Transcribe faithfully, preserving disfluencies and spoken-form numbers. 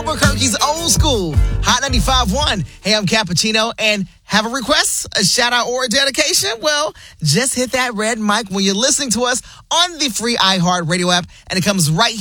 Albuquerque's old school. Hot ninety-five point one. Hey, I'm Cappuccino, and have a request, a shout out, or a dedication? Well, just hit that red mic when you're listening to us on the free iHeartRadio app, and it comes right here.